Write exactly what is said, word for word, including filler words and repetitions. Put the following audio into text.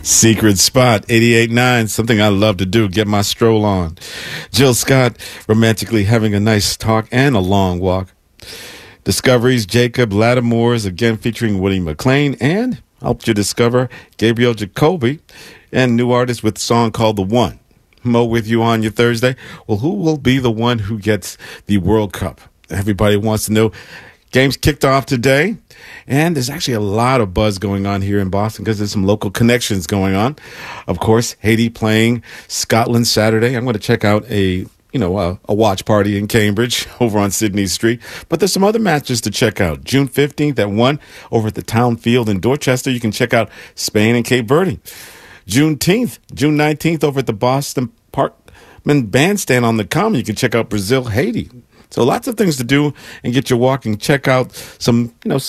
Secret Spot, eighty-eight point nine, something I love to do, get my stroll on. Jill Scott, romantically having a nice talk and a long walk. Discoveries, Jacob Lattimore's, again featuring Woody McLean, and helped you discover Gabriel Jacoby, and new artist with a song called The One. Mo with you on your Thursday. Well, who will be the one who gets the World Cup? Everybody wants to know. Games kicked off today, and there's actually a lot of buzz going on here in Boston because there's some local connections going on. Of course, Haiti playing Scotland Saturday. I'm going to check out a you know a, a watch party in Cambridge over on Sydney Street. But there's some other matches to check out. June fifteenth at one over at the Town Field in Dorchester. You can check out Spain and Cape Verde. Juneteenth, June nineteenth over at the Boston Parkman Bandstand on the Common. You can check out Brazil, Haiti. So lots of things to do and get your walking. Check out some, you know,